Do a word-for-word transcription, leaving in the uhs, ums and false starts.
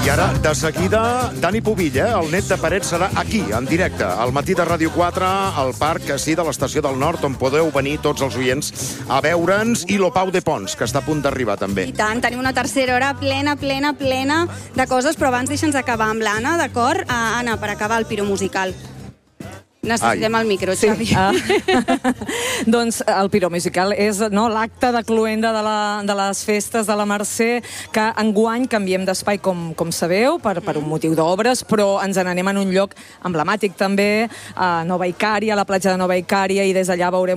I ara, de seguida, Dani Pubill, eh? El net de Paret serà aquí, en directe, al matí de Ràdio quatre, al Parc, sí, de l'Estació del Nord, on podeu venir tots els oients a veure'ns, i l'Opau de Pons, que està a punt d'arribar, també. I tant, tenim una tercera hora plena, plena, plena de coses, però abans deixa'ns acabar amb l'Anna, d'acord? Uh, Anna, per acabar el piro musical. Necessitem Ai. el micro, Xavi. Sí. Ah. Doncs el Piro Musical és no, l'acte de cloenda de, la, de les festes de la Mercè, que enguany canviem d'espai, com, com sabeu, per, per un motiu d'obres, però ens n'anem en un lloc emblemàtic també, a Nova Icària, a la platja de Nova Icària, i des d'allà veurem